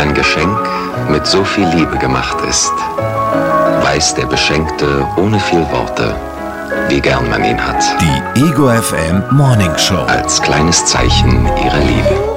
ein Geschenk mit so viel Liebe gemacht ist, weiß der Beschenkte ohne viel Worte, wie gern man ihn hat. Die Ego FM Morning Show. Als kleines Zeichen ihrer Liebe.